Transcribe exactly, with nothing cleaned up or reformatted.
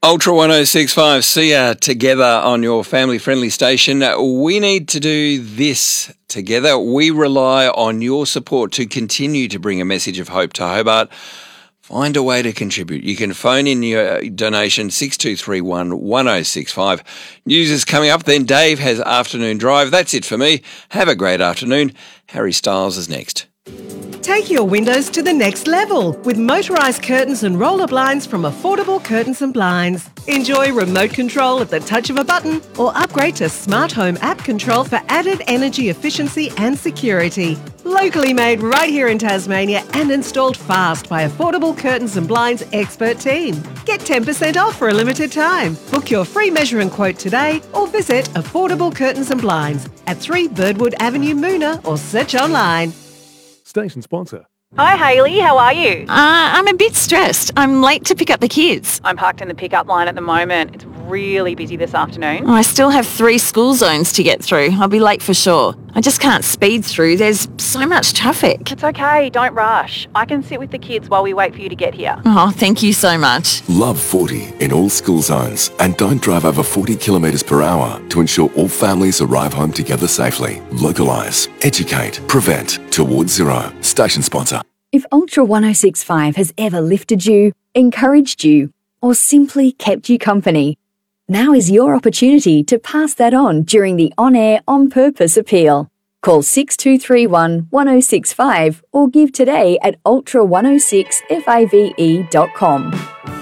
Ultra one oh six point five, see ya together on your family-friendly station. We need to do this together. We rely on your support to continue to bring a message of hope to Hobart. Find a way to contribute. You can phone in your donation, six two three one, one oh six five. News is coming up, then Dave has Afternoon Drive. That's it for me. Have a great afternoon. Harry Styles is next. Take your windows to the next level with motorised curtains and roller blinds from Affordable Curtains and Blinds. Enjoy remote control at the touch of a button or upgrade to Smart Home app control for added energy efficiency and security. Locally made right here in Tasmania and installed fast by Affordable Curtains and Blinds expert team. Get ten percent off for a limited time. Book your free measure and quote today or visit Affordable Curtains and Blinds at three Birdwood Avenue, Moona, or search online. Station sponsor. Hi Hayley, how are you? Uh, I'm a bit stressed. I'm late to pick up the kids. I'm parked in the pickup line at the moment. It's really busy this afternoon. Oh, I still have three school zones to get through. I'll be late for sure. I just can't speed through. There's so much traffic. It's okay, don't rush. I can sit with the kids while we wait for you to get here. Oh, thank you so much. Love forty in all school zones and don't drive over forty kilometres per hour to ensure all families arrive home together safely. Localise, educate, prevent towards zero. Station sponsor. If Ultra one oh six point five has ever lifted you, encouraged you, or simply kept you company, now is your opportunity to pass that on during the on-air, on-purpose appeal. Call six two three one, one oh six five or give today at ultra one oh six five dot com.